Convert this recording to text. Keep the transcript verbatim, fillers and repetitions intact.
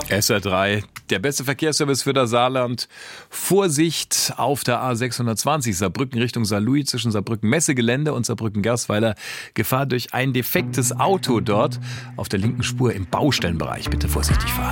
S R drei, der beste Verkehrsservice für das Saarland. Vorsicht auf der A sechshundertzwanzig, Saarbrücken Richtung Saarlouis, zwischen Saarbrücken Messegelände und Saarbrücken Gersweiler. Gefahr durch ein defektes Auto dort auf der linken Spur im Baustellenbereich. Bitte vorsichtig fahren.